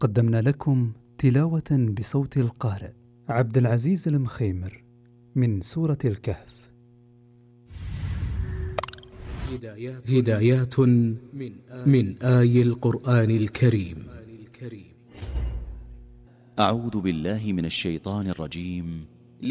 قدمنا لكم تلاوة بصوت القارئ عبد العزيز المخيمر من سورة الكهف. هدايات من آي القرآن الكريم. أعوذ بالله من الشيطان الرجيم.